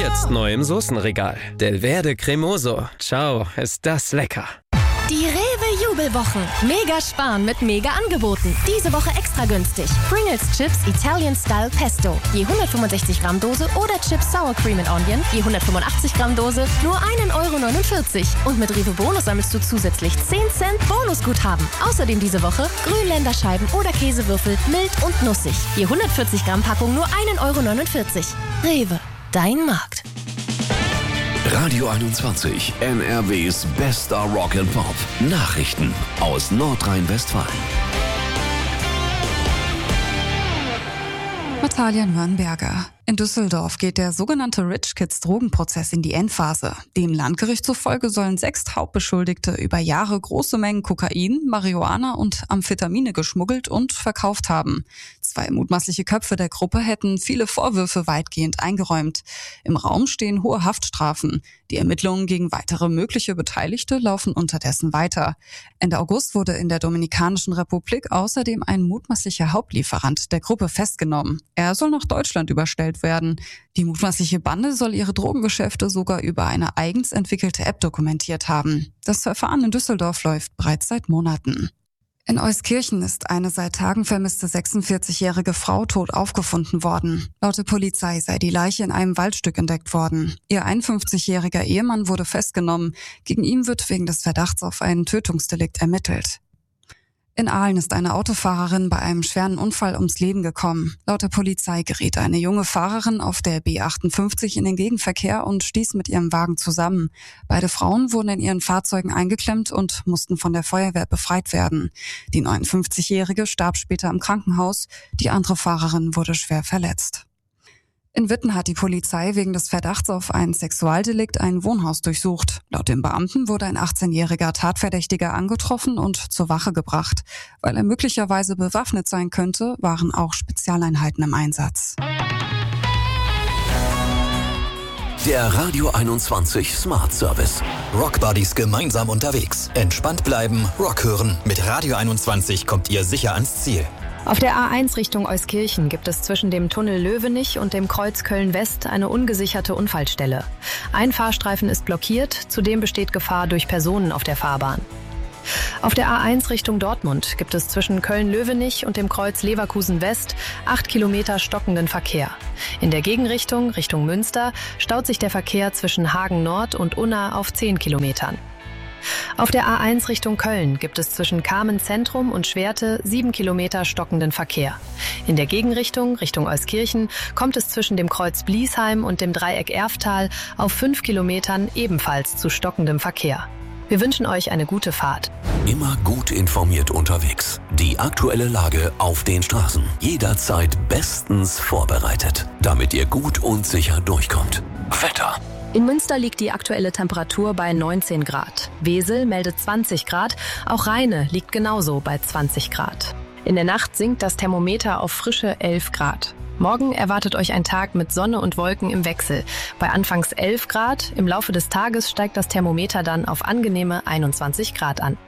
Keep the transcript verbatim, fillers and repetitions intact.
Jetzt neu im Soßenregal. Delverde Cremoso. Ciao, ist das lecker. Die Rewe-Jubelwochen. Mega sparen mit Mega-Angeboten. Diese Woche extra günstig. Pringles Chips Italian Style Pesto. Je hundertfünfundsechzig Gramm Dose oder Chips Sour Cream and Onion. Je hundertfünfundachtzig Gramm Dose. Nur ein Euro neunundvierzig. Und mit Rewe Bonus sammelst du zusätzlich zehn Cent Bonusguthaben. Außerdem diese Woche Grünländerscheiben oder Käsewürfel. Mild und nussig. Je hundertvierzig Gramm Packung nur ein Euro neunundvierzig. Rewe. Dein Markt. Radio einundzwanzig, N R Ws bester Rock and Pop. Nachrichten aus Nordrhein-Westfalen. Natalia Nürnberger. In Düsseldorf geht der sogenannte Rich Kids Drogenprozess in die Endphase. Dem Landgericht zufolge sollen sechs Hauptbeschuldigte über Jahre große Mengen Kokain, Marihuana und Amphetamine geschmuggelt und verkauft haben. Zwei mutmaßliche Köpfe der Gruppe hätten viele Vorwürfe weitgehend eingeräumt. Im Raum stehen hohe Haftstrafen. Die Ermittlungen gegen weitere mögliche Beteiligte laufen unterdessen weiter. Ende August wurde in der Dominikanischen Republik außerdem ein mutmaßlicher Hauptlieferant der Gruppe festgenommen. Er soll nach Deutschland überstellt werden. Die mutmaßliche Bande soll ihre Drogengeschäfte sogar über eine eigens entwickelte App dokumentiert haben. Das Verfahren in Düsseldorf läuft bereits seit Monaten. In Euskirchen ist eine seit Tagen vermisste sechsundvierzigjährige Frau tot aufgefunden worden. Laut der Polizei sei die Leiche in einem Waldstück entdeckt worden. Ihr einundfünfzigjähriger Ehemann wurde festgenommen. Gegen ihn wird wegen des Verdachts auf ein Tötungsdelikt ermittelt. In Aalen ist eine Autofahrerin bei einem schweren Unfall ums Leben gekommen. Laut der Polizei geriet eine junge Fahrerin auf der B achtundfünfzig in den Gegenverkehr und stieß mit ihrem Wagen zusammen. Beide Frauen wurden in ihren Fahrzeugen eingeklemmt und mussten von der Feuerwehr befreit werden. Die neunundfünfzigjährige starb später im Krankenhaus. Die andere Fahrerin wurde schwer verletzt. In Witten hat die Polizei wegen des Verdachts auf ein Sexualdelikt ein Wohnhaus durchsucht. Laut dem Beamten wurde ein achtzehnjähriger Tatverdächtiger angetroffen und zur Wache gebracht. Weil er möglicherweise bewaffnet sein könnte, waren auch Spezialeinheiten im Einsatz. Der Radio einundzwanzig Smart Service. Rock Buddies gemeinsam unterwegs. Entspannt bleiben, Rock hören. Mit Radio einundzwanzig kommt ihr sicher ans Ziel. Auf der A eins Richtung Euskirchen gibt es zwischen dem Tunnel Löwenich und dem Kreuz Köln-West eine ungesicherte Unfallstelle. Ein Fahrstreifen ist blockiert, zudem besteht Gefahr durch Personen auf der Fahrbahn. Auf der A eins Richtung Dortmund gibt es zwischen Köln-Löwenich und dem Kreuz Leverkusen-West acht Kilometer stockenden Verkehr. In der Gegenrichtung, Richtung Münster, staut sich der Verkehr zwischen Hagen Nord und Unna auf zehn Kilometern. Auf der A eins Richtung Köln gibt es zwischen Kamen Zentrum und Schwerte sieben Kilometer stockenden Verkehr. In der Gegenrichtung, Richtung Euskirchen, kommt es zwischen dem Kreuz Bliesheim und dem Dreieck Erftal auf fünf Kilometern ebenfalls zu stockendem Verkehr. Wir wünschen euch eine gute Fahrt. Immer gut informiert unterwegs. Die aktuelle Lage auf den Straßen. Jederzeit bestens vorbereitet, damit ihr gut und sicher durchkommt. Wetter. In Münster liegt die aktuelle Temperatur bei neunzehn Grad. Wesel meldet zwanzig Grad, auch Rheine liegt genauso bei zwanzig Grad. In der Nacht sinkt das Thermometer auf frische elf Grad. Morgen erwartet euch ein Tag mit Sonne und Wolken im Wechsel. Bei anfangs elf Grad, im Laufe des Tages steigt das Thermometer dann auf angenehme einundzwanzig Grad an.